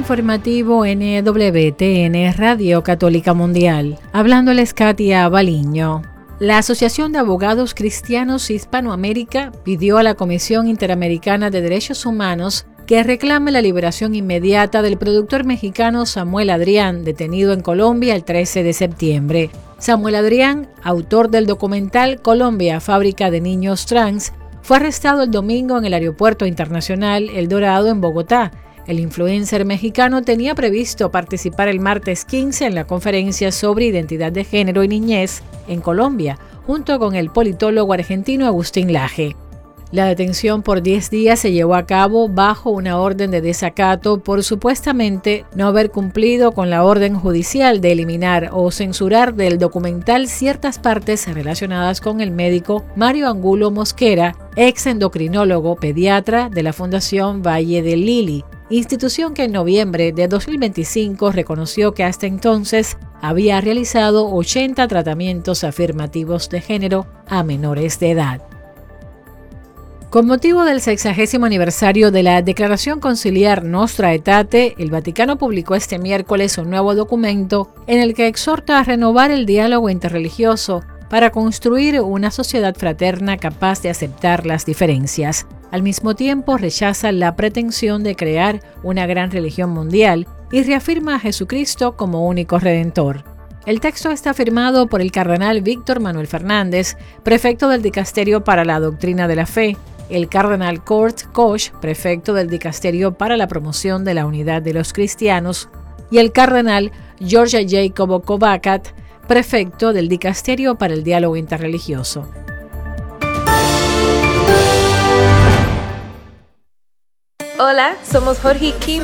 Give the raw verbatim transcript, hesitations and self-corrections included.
informativo N W T N Radio Católica Mundial. Hablándoles Katia Baliño. La Asociación de Abogados Cristianos Hispanoamérica pidió a la Comisión Interamericana de Derechos Humanos que reclame la liberación inmediata del productor mexicano Samuel Adrián, detenido en Colombia el trece de septiembre. Samuel Adrián, autor del documental Colombia, fábrica de niños trans, fue arrestado el domingo en el Aeropuerto Internacional El Dorado en Bogotá. El influencer mexicano tenía previsto participar el martes quince en la conferencia sobre identidad de género y niñez en Colombia, junto con el politólogo argentino Agustín Laje. La detención por diez días se llevó a cabo bajo una orden de desacato por supuestamente no haber cumplido con la orden judicial de eliminar o censurar del documental ciertas partes relacionadas con el médico Mario Angulo Mosquera, ex endocrinólogo pediatra de la Fundación Valle del Lili, institución que en noviembre de dos mil veinticinco reconoció que hasta entonces había realizado ochenta tratamientos afirmativos de género a menores de edad. Con motivo del sexagésimo aniversario de la Declaración Conciliar Nostra Aetate, el Vaticano publicó este miércoles un nuevo documento en el que exhorta a renovar el diálogo interreligioso para construir una sociedad fraterna capaz de aceptar las diferencias. Al mismo tiempo, rechaza la pretensión de crear una gran religión mundial y reafirma a Jesucristo como único redentor. El texto está firmado por el cardenal Víctor Manuel Fernández, prefecto del Dicasterio para la Doctrina de la Fe, el cardenal Kurt Koch, prefecto del Dicasterio para la Promoción de la Unidad de los Cristianos, y el cardenal George Jacobo Kovacat, prefecto del Dicasterio para el Diálogo Interreligioso. Hola, somos Jorge y Kim